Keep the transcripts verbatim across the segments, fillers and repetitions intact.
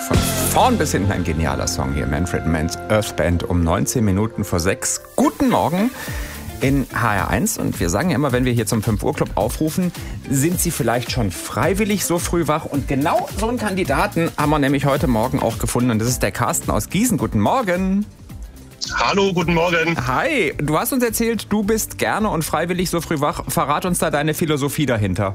Von vorn bis hinten ein genialer Song hier. Manfred Mann's Earth Band um neunzehn Minuten vor sechs. Guten Morgen in H R eins. Und wir sagen ja immer, wenn wir hier zum fünf Uhr Club aufrufen, sind Sie vielleicht schon freiwillig so früh wach? Und genau so einen Kandidaten haben wir nämlich heute Morgen auch gefunden. Und das ist der Carsten aus Gießen. Guten Morgen. Hallo, guten Morgen. Hi, du hast uns erzählt, du bist gerne und freiwillig so früh wach. Verrat uns da deine Philosophie dahinter.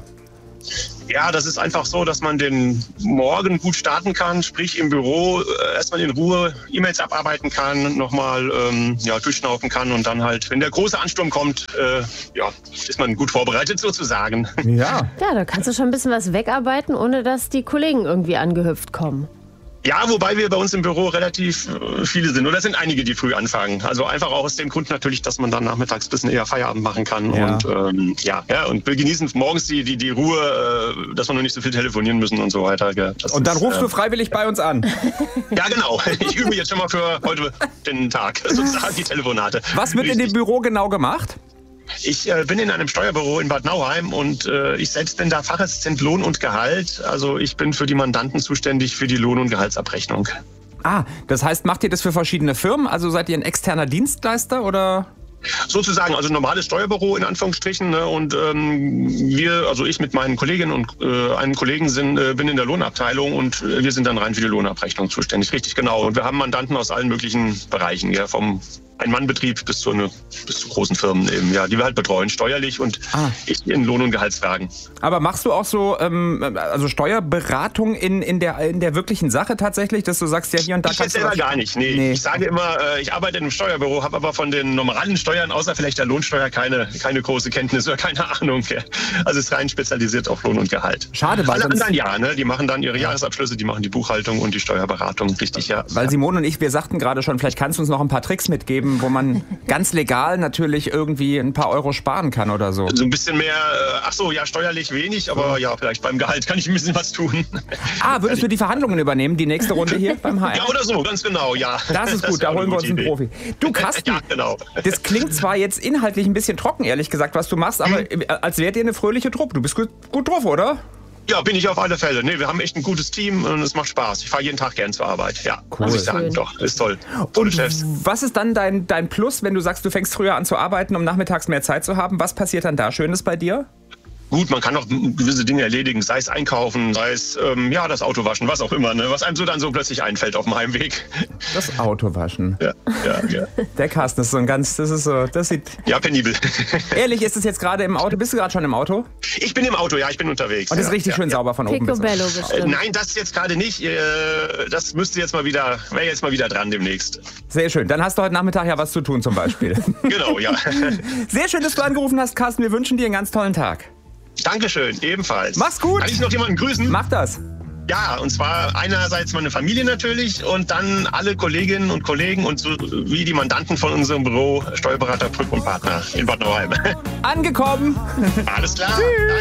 Ja, das ist einfach so, dass man den Morgen gut starten kann, sprich im Büro äh, erstmal in Ruhe E-Mails abarbeiten kann, nochmal ähm, ja, durchschnaufen kann und dann halt, wenn der große Ansturm kommt, äh, ja, ist man gut vorbereitet sozusagen. Ja. Ja, da kannst du schon ein bisschen was wegarbeiten, ohne dass die Kollegen irgendwie angehüpft kommen. Ja, wobei wir bei uns im Büro relativ äh, viele sind. Oder es sind einige, die früh anfangen. Also einfach auch aus dem Grund natürlich, dass man dann nachmittags ein bisschen eher Feierabend machen kann. Ja. Und ähm, ja, ja, und wir genießen morgens die, die, die Ruhe, äh, dass wir noch nicht so viel telefonieren müssen und so weiter. Gell. Das Und dann ist, rufst äh, du freiwillig bei uns an. Ja, genau. Ich übe jetzt schon mal für heute den Tag, sozusagen die Telefonate. Was wird in dem Büro genau gemacht? Ich äh, bin in einem Steuerbüro in Bad Nauheim und äh, ich selbst bin da Fachassistent Lohn und Gehalt. Also ich bin für die Mandanten zuständig für die Lohn- und Gehaltsabrechnung. Ah, das heißt, macht ihr das für verschiedene Firmen? Also seid ihr ein externer Dienstleister oder? Sozusagen, also normales Steuerbüro in Anführungsstrichen. Ne? Und ähm, wir, also ich mit meinen Kolleginnen und äh, einem Kollegen sind, äh, bin in der Lohnabteilung und äh, wir sind dann rein für die Lohnabrechnung zuständig. Richtig, genau. Und wir haben Mandanten aus allen möglichen Bereichen, ja, vom Ein-Mann-Betrieb bis zu, eine, bis zu großen Firmen eben, ja, die wir halt betreuen, steuerlich und Ah. ich in Lohn- und Gehaltsfragen. Aber machst du auch so ähm, also Steuerberatung in, in, der, in der wirklichen Sache tatsächlich, dass du sagst, ja hier und da Ich kannst jetzt du selber was- gar nicht. Nee. Nee. Ich sage immer, äh, ich arbeite in einem Steuerbüro, habe aber von den normalen Steuern, außer vielleicht der Lohnsteuer, keine, keine große Kenntnis oder keine Ahnung. Ja. Also es ist rein spezialisiert auf Lohn und Gehalt. Schade, weil Alle sonst- anderen ja, ne? Die machen dann ihre Jahresabschlüsse, die machen die Buchhaltung und die Steuerberatung, richtig, ja. Weil Simone und ich, wir sagten gerade schon, vielleicht kannst du uns noch ein paar Tricks mitgeben, wo man ganz legal natürlich irgendwie ein paar Euro sparen kann oder so. So ein bisschen mehr, äh, ach so, ja, steuerlich wenig, aber ja, vielleicht beim Gehalt kann ich ein bisschen was tun. Ah, würdest du die Verhandlungen übernehmen, die nächste Runde hier beim H R? Ja, oder so, ganz genau, ja. Das ist gut, da wäre holen wir eine uns einen gute Profi. Du, Carsten, Ja, genau. das klingt zwar jetzt inhaltlich ein bisschen trocken, ehrlich gesagt, was du machst, aber als wärt ihr eine fröhliche Truppe. Du bist gut, gut drauf, oder? Ja, bin ich auf alle Fälle. Nee, wir haben echt ein gutes Team und es macht Spaß. Ich fahre jeden Tag gern zur Arbeit. Ja, Cool. muss ich sagen. Schön. Doch, ist toll. Tolle Und Chefs. was ist dann dein, dein Plus, wenn du sagst, du fängst früher an zu arbeiten, um nachmittags mehr Zeit zu haben? Was passiert dann da Schönes bei dir? Gut, man kann auch gewisse Dinge erledigen, sei es einkaufen, sei es ähm, ja, das Auto waschen, was auch immer, ne? Was einem so dann so plötzlich einfällt auf dem Heimweg. Das Auto waschen. Ja, ja, ja. Der Carsten ist so ein ganz, das ist so, das sieht... Ja, penibel. Ehrlich, ist es jetzt gerade im Auto? Bist du gerade schon im Auto? Ich bin im Auto, ja, ich bin unterwegs. Und das ja, ist richtig ja, schön ja. sauber von oben bis unten. Picobello Äh, bestimmt. Nein, das jetzt gerade nicht. Äh, Das müsste jetzt mal wieder, wäre jetzt mal wieder dran demnächst. Sehr schön. Dann hast du heute Nachmittag ja was zu tun zum Beispiel. Genau, ja. Sehr schön, dass du angerufen hast, Carsten. Wir wünschen dir einen ganz tollen Tag. Dankeschön, ebenfalls. Mach's gut. Kann ich noch jemanden grüßen? Mach das. Ja, und zwar einerseits meine Familie natürlich und dann alle Kolleginnen und Kollegen und so wie die Mandanten von unserem Büro, Steuerberater, Prüf und Partner in Bad Nauheim. Angekommen. Alles klar. Danke.